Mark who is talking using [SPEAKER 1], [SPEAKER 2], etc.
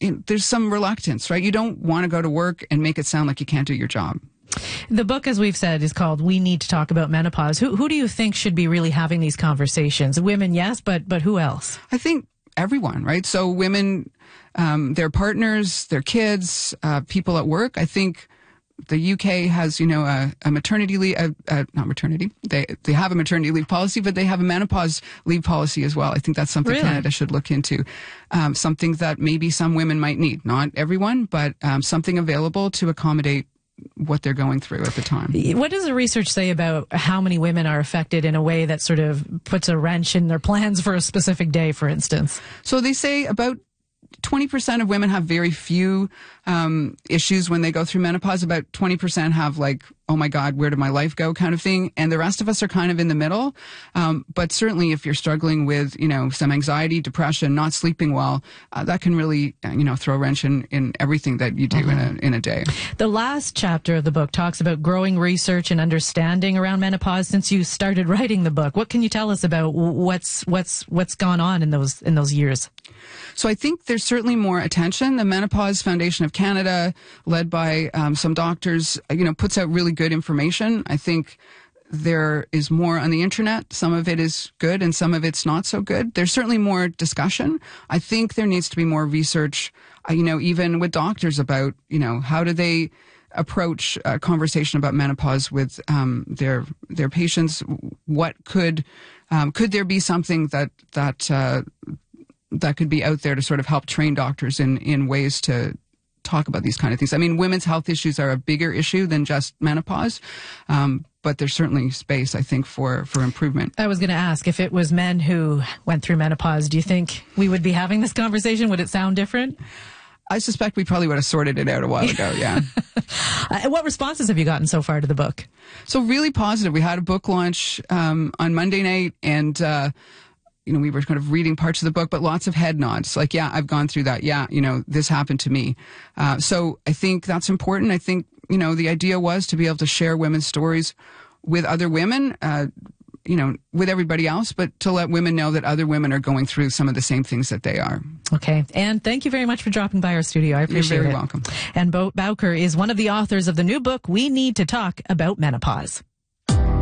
[SPEAKER 1] there's some reluctance, right? You don't want to go to work and make it sound like you can't do your job.
[SPEAKER 2] The book, as we've said, is called We Need to Talk About Menopause. Who do you think should be really having these conversations? Women, yes, but who else?
[SPEAKER 1] I think everyone, right? So women, their partners, their kids, people at work. I think the UK has, a maternity leave, not maternity. They have a maternity leave policy, but they have a menopause leave policy as well. I think that's something Canada should look into. Something that maybe some women might need. Not everyone, but something available to accommodate what they're going through at the time.
[SPEAKER 2] What does the research say about how many women are affected in a way that sort of puts a wrench in their plans for a specific day, for instance?
[SPEAKER 1] So they say about 20% of women have very few issues when they go through menopause. About 20% have like, oh my God, where did my life go kind of thing. And the rest of us are kind of in the middle. But certainly if you're struggling with, some anxiety, depression, not sleeping well, that can really, throw a wrench in everything that you do in a day.
[SPEAKER 2] The last chapter of the book talks about growing research and understanding around menopause since you started writing the book. What can you tell us about what's gone on in those years?
[SPEAKER 1] So I think there's certainly more attention. The Menopause Foundation of Canada, led by some doctors, puts out really good information. I think there is more on the internet. Some of it is good and some of it's not so good. There's certainly more discussion. I think there needs to be more research, even with doctors about, how do they approach a conversation about menopause with their patients. What could there be something that could be out there to sort of help train doctors in ways to talk about these kind of things. I mean, women's health issues are a bigger issue than just menopause, but there's certainly space, I think, for improvement.
[SPEAKER 2] I was going to ask, if it was men who went through menopause, do you think we would be having this conversation? Would it sound different?
[SPEAKER 1] I suspect we probably would have sorted it out a while ago, yeah.
[SPEAKER 2] What responses have you gotten so far to the book?
[SPEAKER 1] So really positive. We had a book launch on Monday night, and we were kind of reading parts of the book, but lots of head nods. Like, yeah, I've gone through that. Yeah, this happened to me. So I think that's important. I think, the idea was to be able to share women's stories with other women, with everybody else, but to let women know that other women are going through some of the same things that they are.
[SPEAKER 2] Okay. And thank you very much for dropping by our studio. I appreciate it.
[SPEAKER 1] You're very welcome.
[SPEAKER 2] And Bo Bowker is one of the authors of the new book, We Need to Talk About Menopause.